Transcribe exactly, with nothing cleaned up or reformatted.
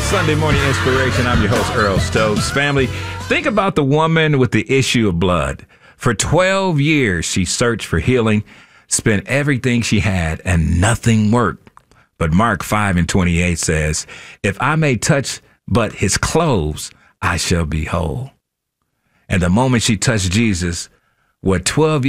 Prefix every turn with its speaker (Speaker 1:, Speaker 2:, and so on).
Speaker 1: Sunday Morning Inspiration. I'm your host, Earl Stokes. Family, think about the woman with the issue of blood. For twelve years, she searched for healing, spent everything she had, and nothing worked. But Mark five and twenty-eight says, if I may touch but his clothes, I shall be whole. And the moment she touched Jesus, what twelve